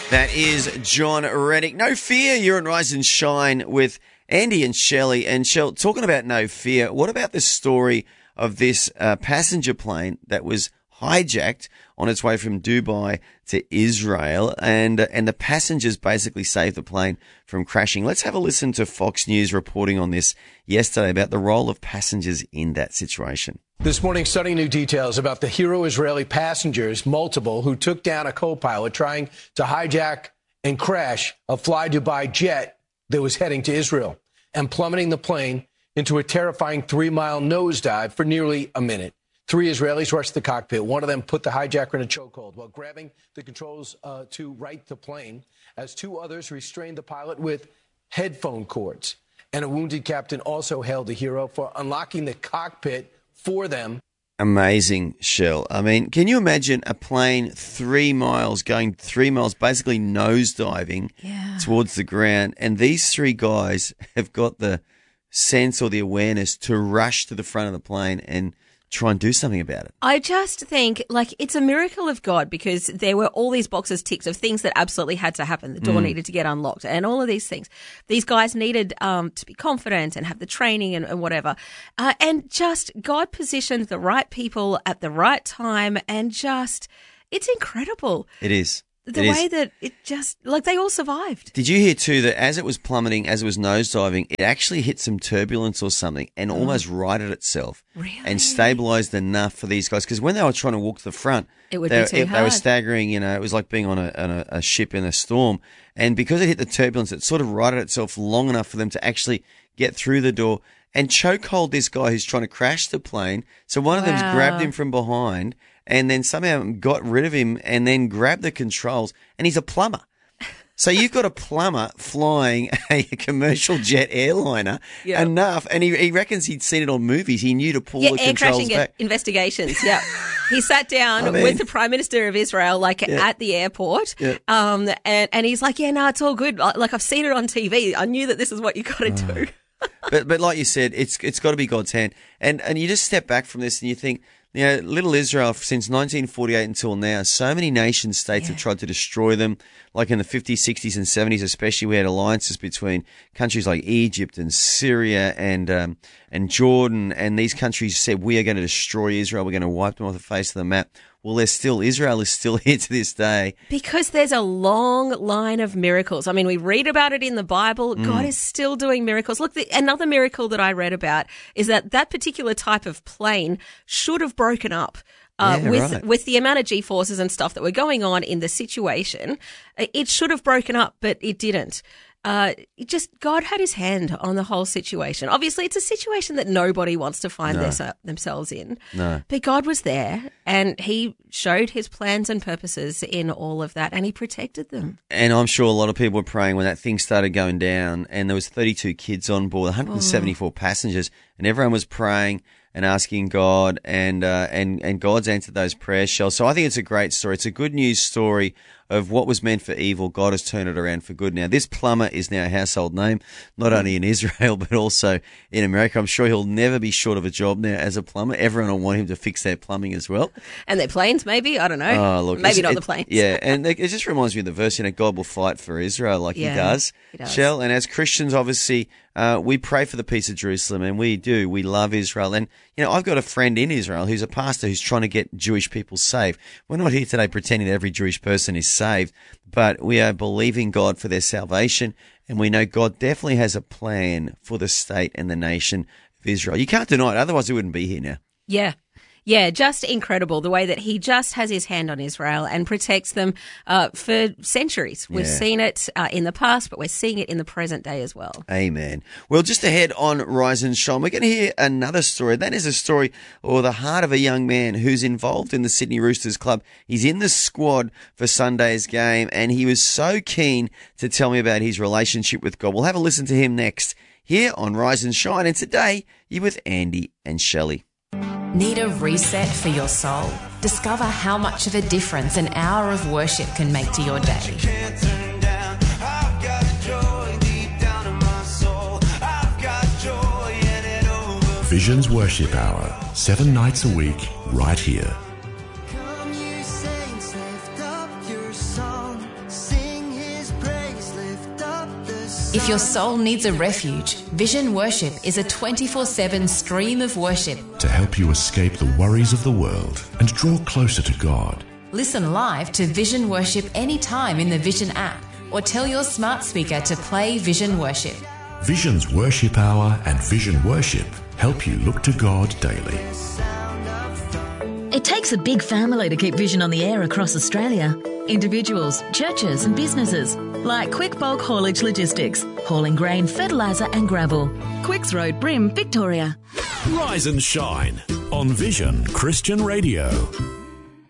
That is John Reddick. No fear, you're on Rise and Shine with Andy and Shelley. And Shell, talking about no fear, what about the story of this passenger plane that was hijacked on its way from Dubai to Israel, and the passengers basically saved the plane from crashing? Let's have a listen to Fox News reporting on this yesterday about the role of passengers in that situation. This morning, stunning new details about the hero Israeli passengers, multiple, who took down a co-pilot trying to hijack and crash a Fly Dubai jet that was heading to Israel and plummeting the plane into a terrifying 3-mile nosedive for nearly a minute. 3 Israelis rushed the cockpit. One of them put the hijacker in a chokehold while grabbing the controls to right the plane, as 2 others restrained the pilot with headphone cords. And a wounded captain also hailed the hero for unlocking the cockpit for them. Amazing, Shell. I mean, can you imagine a plane 3 miles, going 3 miles, basically nosediving towards the ground, and these 3 guys have got the sense or the awareness to rush to the front of the plane and try and do something about it? I just think, it's a miracle of God, because there were all these boxes ticked of things that absolutely had to happen. The door needed to get unlocked and all of these things. These guys needed to be confident and have the training and whatever. And just God positioned the right people at the right time, and just, it's incredible. It is. The way that it just, they all survived. Did you hear too that as it was plummeting, as it was nosediving, it actually hit some turbulence or something and almost righted itself and stabilized enough for these guys? Because when they were trying to walk to the front, it would be too hard. They were staggering, it was like being on a ship in a storm. And because it hit the turbulence, it sort of righted itself long enough for them to actually get through the door and chokehold this guy who's trying to crash the plane. So one of them's grabbed him from behind and then somehow got rid of him and then grabbed the controls, and he's a plumber. So you've got a plumber flying a commercial jet airliner enough, and he reckons he'd seen it on movies. He knew to pull the controls back. Investigations, He sat down with the Prime Minister of Israel, at the airport, and he's like, it's all good. I've seen it on TV. I knew that this is what you got to do. But like you said, it's got to be God's hand. And you just step back from this and you think, little Israel, since 1948 until now, so many nation states have tried to destroy them. Like in the 50s, 60s and 70s especially, we had alliances between countries like Egypt and Syria and Jordan, and these countries said, we are going to destroy Israel, we're going to wipe them off the face of the map. Well, Israel is still here to this day. Because there's a long line of miracles. I mean, we read about it in the Bible. God is still doing miracles. Look, another miracle that I read about is that particular type of plane should have broken up. With the amount of G-forces and stuff that were going on in the situation. It should have broken up, but it didn't. God had his hand on the whole situation. Obviously, it's a situation that nobody wants to find themselves in. No. But God was there, and he showed his plans and purposes in all of that, and he protected them. And I'm sure a lot of people were praying when that thing started going down, and there was 32 kids on board, 174 passengers, and everyone was praying and asking God, and God's answered those prayers, Shell. So I think it's a great story. It's a good news story of what was meant for evil. God has turned it around for good. Now, this plumber is now a household name, not only in Israel, but also in America. I'm sure he'll never be short of a job now as a plumber. Everyone will want him to fix their plumbing as well. And their planes, maybe? I don't know. Oh, look, maybe not the planes. Yeah, and it just reminds me of the verse, God will fight for Israel like he does. Shell, and as Christians, obviously, we pray for the peace of Jerusalem, and we do. We love Israel. And, I've got a friend in Israel who's a pastor who's trying to get Jewish people saved. We're not here today pretending that every Jewish person is saved, but we are believing God for their salvation, and we know God definitely has a plan for the state and the nation of Israel. You can't deny it, otherwise we wouldn't be here now. Yeah, just incredible the way that he just has his hand on Israel and protects them for centuries. We've seen it in the past, but we're seeing it in the present day as well. Amen. Well, just ahead on Rise and Shine, we're going to hear another story. That is a story or the heart of a young man who's involved in the Sydney Roosters Club. He's in the squad for Sunday's game, and he was so keen to tell me about his relationship with God. We'll have a listen to him next here on Rise and Shine. And today, you're with Andy and Shelley. Need a reset for your soul? Discover how much of a difference an hour of worship can make to your day. Visions Worship Hour, 7 nights a week, right here. Come, you saints, lift up your song, sing If your soul needs a refuge, Vision Worship is a 24/7 stream of worship. To help you escape the worries of the world and draw closer to God. Listen live to Vision Worship anytime in the Vision app or tell your smart speaker to play Vision Worship. Vision's Worship Hour and Vision Worship help you look to God daily. It takes a big family to keep Vision on the air across Australia. Individuals, churches and businesses like Quick Bulk Haulage Logistics, hauling grain, fertiliser and gravel. Quicks Road, Brim, Victoria. Rise and shine on Vision Christian Radio.